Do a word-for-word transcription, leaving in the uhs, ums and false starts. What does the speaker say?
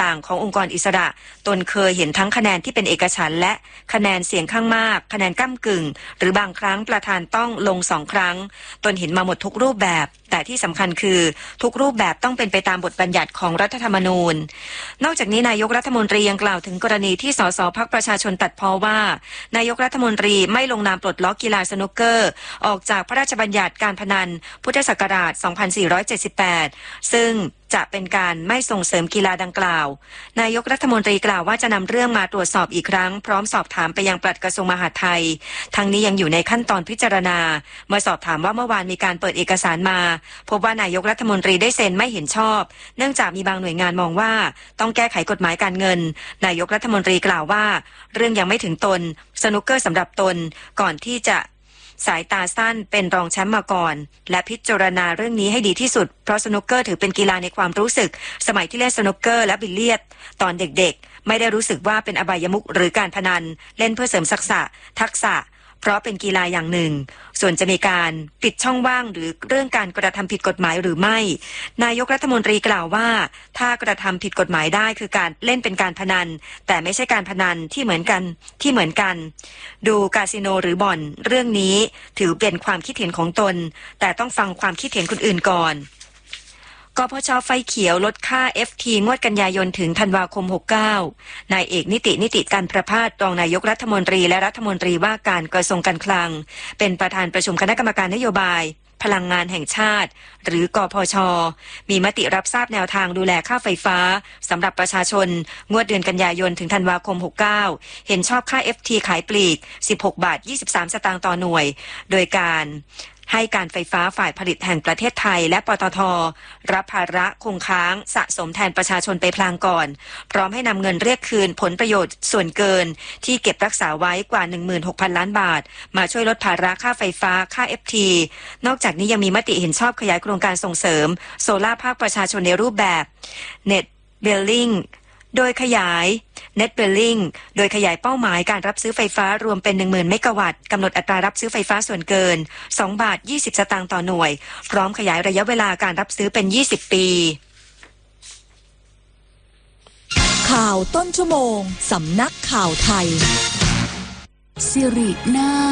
างขององค์กรอิสระตนเคยเห็นทั้งคะแนนที่เป็นเอกฉันท์และคะแนนเสียงข้างมากคะแนนก้ำกึ่งหรือบางครั้งประธานต้องลงสองครั้งตนเห็นมาหมดทุกรูปแบบแต่ที่สำคัญคือทุกรูปแบบต้องเป็นไปตามบทบัญญัติของรัฐธรรมนูญนอกจากนี้นายกรัฐมนตรียังกล่าวถึงกรณีที่สสพรรคประชาชนตัดพ้อว่านายกรัฐมนตรีไม่ลงนามปลดล็อกกีฬาสนุกเกอร์ออกจากพระราชบัญญัติการพนันพุทธศักราชสองพันสี่ร้อยเจ็ดสิบแปดซึ่งจะเป็นการไม่ส่งเสริมกีฬาดังกล่าวนายกรัฐมนตรีกล่าวว่าจะนำเรื่องมาตรวจสอบอีกครั้งพร้อมสอบถามไปยังปลัดกระทรวงมหาดไทยทั้งนี้ยังอยู่ในขั้นตอนพิจารณาเมื่อสอบถามว่าเมื่อวานมีการเปิดเอกสารมาพบว่านายกรัฐมนตรีได้เซ็นไม่เห็นชอบเนื่องจากมีบางหน่วยงานมองว่าต้องแก้ไขกฎหมายการเงินนายกรัฐมนตรีกล่าวว่าเรื่องยังไม่ถึงตนสนุกเกอร์สำหรับตนก่อนที่จะสายตาสั้นเป็นรองแชมป์มาก่อนและพิจารณาเรื่องนี้ให้ดีที่สุดเพราะสนุกเกอร์ถือเป็นกีฬาในความรู้สึกสมัยที่เล่นสนุกเกอร์และบิลเลียดตอนเด็กๆไม่ได้รู้สึกว่าเป็นอบายมุขหรือการพนันเล่นเพื่อเสริมทักษะทักษะเพราะเป็นกีฬาอย่างหนึ่งส่วนจะมีการปิดช่องว่างหรือเรื่องการกระทำผิดกฎหมายหรือไม่นายกรัฐมนตรีกล่าวว่าถ้ากระทำผิดกฎหมายได้คือการเล่นเป็นการพนันแต่ไม่ใช่การพนันที่เหมือนกันที่เหมือนกันดูคาสิโนหรือบ่อนเรื่องนี้ถือเป็นความคิดเห็นของตนแต่ต้องฟังความคิดเห็นคนอื่นก่อนกพช.ไฟเขียวลดค่า เอฟ ที งวดกันยายนถึงธันวาคมหกสิบเก้านายเอกนิตินิติการประภาสรองนายกรัฐมนตรีและรัฐมนตรีว่าการกระทรวงการคลังเป็นประธานประชุมคณะกรรมการนโยบายพลังงานแห่งชาติหรือกพช.มีมติรับทราบแนวทางดูแลค่าไฟฟ้าสำหรับประชาชนงวดเดือนกันยายนถึงธันวาคมหกสิบเก้าเห็นชอบค่า เอฟ ที ขายปลีกสิบหกบาทยี่สิบสามสตางค์ต่อหน่วยโดยการให้การไฟฟ้าฝ่ายผลิตแห่งประเทศไทยและปตท.รับภาระคงค้างสะสมแทนประชาชนไปพลางก่อนพร้อมให้นำเงินเรียกคืนผลประโยชน์ส่วนเกินที่เก็บรักษาไว้กว่า หนึ่งหมื่นหกพัน ล้านบาทมาช่วยลดภาระค่าไฟฟ้าค่า เอฟ ที นอกจากนี้ยังมีมติเห็นชอบขยายโครงการส่งเสริมโซล่าภาคประชาชนในรูปแบบ Net Billingโดยขยาย Net Billing โดยขยายเป้าหมายการรับซื้อไฟฟ้ารวมเป็น หนึ่งหมื่น เมกะวัตต์กำหนดอัตรารับซื้อไฟฟ้าส่วนเกินสองบาทยี่สิบสตางค์ต่อหน่วยพร้อมขยายระยะเวลาการรับซื้อเป็นยี่สิบปีข่าวต้นชั่วโมงสำนักข่าวไทยสิรินา